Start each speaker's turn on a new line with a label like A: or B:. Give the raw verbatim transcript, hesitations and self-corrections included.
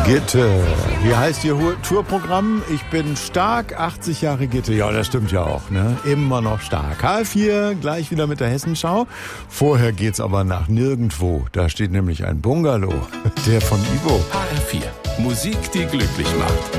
A: Gitte. Wie heißt Ihr Tourprogramm? Ich bin stark, achtzig Jahre Gitte. Ja, das stimmt ja auch, ne? Immer noch stark. Halb vier, gleich wieder mit der Hessenschau. Vorher geht's aber nach nirgendwo. Da steht nämlich ein Bungalow. Der von Ivo.
B: H R vier. Musik, die glücklich macht.